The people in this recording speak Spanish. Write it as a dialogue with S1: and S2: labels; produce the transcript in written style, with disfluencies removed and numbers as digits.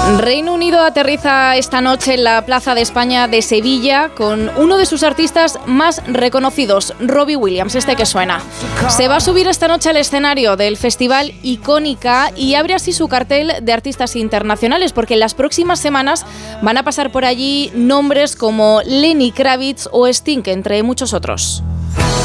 S1: Reino Unido aterriza esta noche en la Plaza de España de Sevilla con uno de sus artistas más reconocidos, Robbie Williams, este que suena. Se va a subir esta noche al escenario del festival Icónica y abre así su cartel de artistas internacionales, porque en las próximas semanas van a pasar por allí nombres como Lenny Kravitz o Sting, entre muchos otros.